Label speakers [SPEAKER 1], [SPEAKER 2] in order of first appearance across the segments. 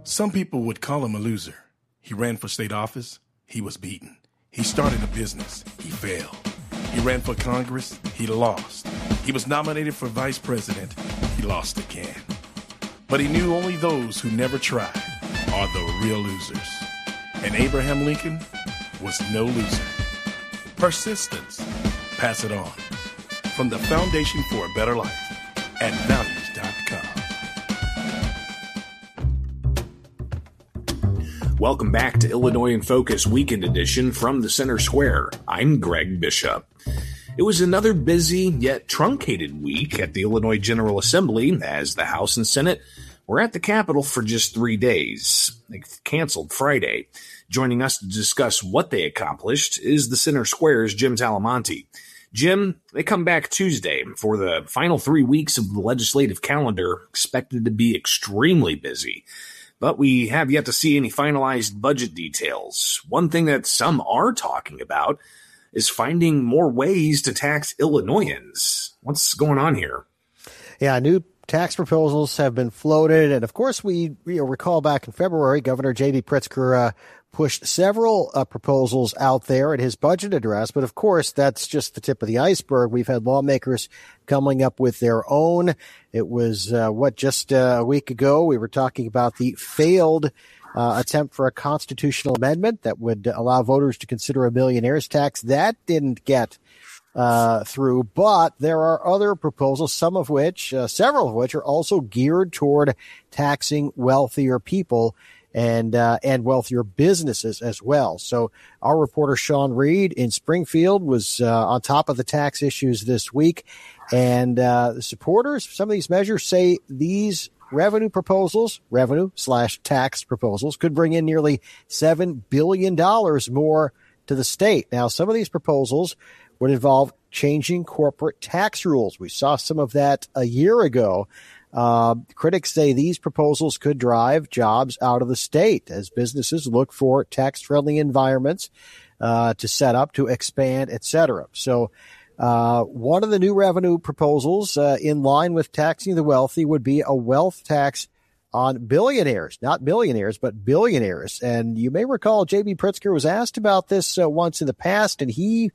[SPEAKER 1] Some people would call him a loser. He ran for state office. He was beaten. He started a business. He failed. He ran for Congress. He lost. He was nominated for vice president. He lost again. But he knew only those who never tried are the real losers. And Abraham Lincoln was no loser. Persistence. Pass it on. From the Foundation for a Better Life at values.com.
[SPEAKER 2] Welcome back to Illinois in Focus Weekend Edition from the Center Square. I'm Greg Bishop. It was another busy yet truncated week at the Illinois General Assembly as the House and Senate were at the Capitol for just 3 days. They canceled Friday. Joining us to discuss what they accomplished is the Center Square's Jim Talamonte. Jim, they come back Tuesday for the final 3 weeks of the legislative calendar, expected to be extremely busy. But we have yet to see any finalized budget details. One thing that some are talking about is finding more ways to tax Illinoisans. What's going on here?
[SPEAKER 3] Yeah, new tax proposals have been floated. And of course, we recall back in February, Governor J.B. Pritzker pushed several proposals out there at his budget address. But of course, that's just the tip of the iceberg. We've had lawmakers coming up with their own. It was just a week ago, we were talking about the failed attempt for a constitutional amendment that would allow voters to consider a millionaire's tax. That didn't get through, but there are other proposals, several of which are also geared toward taxing wealthier people and wealthier businesses as well. So our reporter Sean Reed in Springfield was on top of the tax issues this week, and the supporters of some of these measures say these revenue/tax proposals could bring in nearly $7 billion more to the state. Now, some of these proposals would involve changing corporate tax rules. We saw some of that a year ago. Critics say these proposals could drive jobs out of the state as businesses look for tax-friendly environments to set up, to expand, etc. So one of the new revenue proposals in line with taxing the wealthy would be a wealth tax on billionaires, not millionaires, but billionaires. And you may recall J.B. Pritzker was asked about this once in the past, and he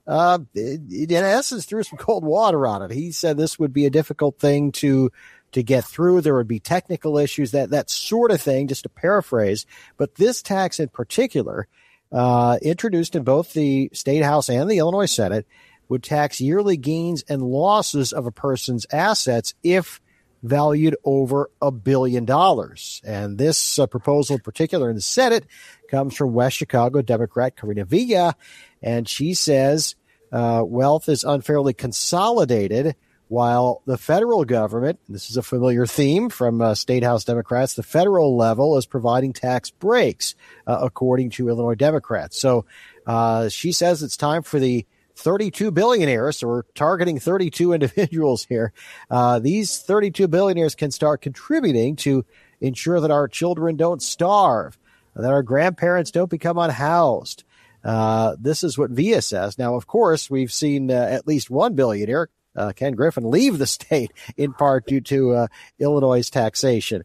[SPEAKER 3] in essence threw some cold water on it. He said this would be a difficult thing to get through. There would be technical issues, that sort of thing, just to paraphrase. But this tax in particular, introduced in both the State House and the Illinois Senate, would tax yearly gains and losses of a person's assets if valued over $1 billion. And this proposal in particular in the Senate comes from West Chicago Democrat Karina Villa, and she says wealth is unfairly consolidated while the federal government, this is a familiar theme from State House Democrats, the federal level is providing tax breaks, according to Illinois Democrats. So she says it's time for the 32 billionaires, so we're targeting 32 individuals here. These 32 billionaires can start contributing to ensure that our children don't starve, that our grandparents don't become unhoused. This is what Villa says. Now, of course, we've seen at least one billionaire, Ken Griffin, leave the state in part due to Illinois' taxation.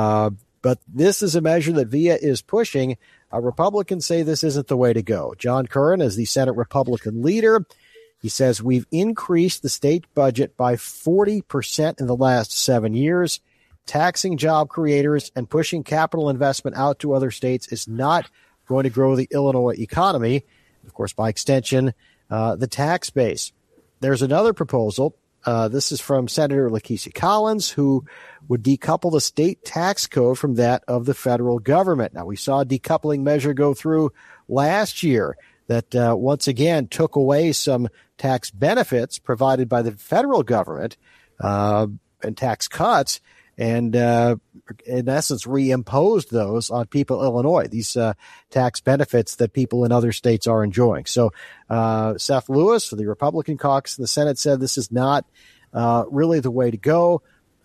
[SPEAKER 3] But this is a measure that Villa is pushing. Republicans say this isn't the way to go. John Curran is the Senate Republican leader. He says we've increased the state budget by 40% in the last 7 years. Taxing job creators and pushing capital investment out to other states is not going to grow the Illinois economy. Of course, by extension, the tax base. There's another proposal. This is from Senator Lakeisha Collins, who would decouple the state tax code from that of the federal government. Now, we saw a decoupling measure go through last year that once again took away some tax benefits provided by the federal government and tax cuts, and in essence reimposed those on people in Illinois, these tax benefits that people in other states are enjoying. So Seth Lewis, for the Republican caucus in the Senate, said this is not really the way to go.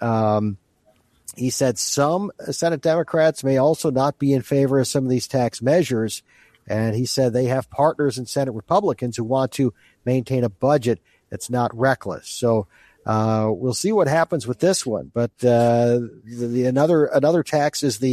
[SPEAKER 3] He said some Senate Democrats may also not be in favor of some of these tax measures, and he said they have partners in Senate Republicans who want to maintain a budget that's not reckless. So we'll see what happens with this one. But another tax is the